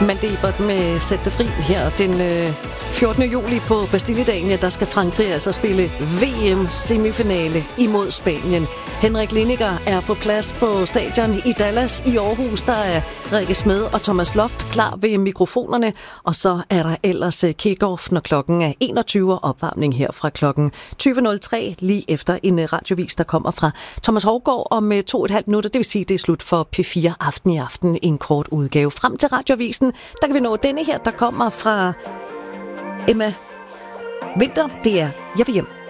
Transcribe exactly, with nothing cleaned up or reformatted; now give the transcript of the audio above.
Malte Ebert med Sæt dig fri her den øh, fjortende juli på Bastilledagen. Ja, der skal Frankrig altså spille V M-semifinale imod Spanien. Henrik Lineker er på plads på stadion i Dallas i Aarhus. Der er Rikke Smed og Thomas Loft klar ved mikrofonerne. Og så er der ellers kick-off, når klokken er enogtyve, opvarmning her fra klokken tyve nul tre, lige efter en radiovis, der kommer fra Thomas Hovgaard om to og et halvt minutter. Det vil sige, det er slut for P fire Aften i aften, en kort udgave. Frem til radiovisen, der kan vi nå denne her, der kommer fra Emma Winter. Det er Jeg vil hjem.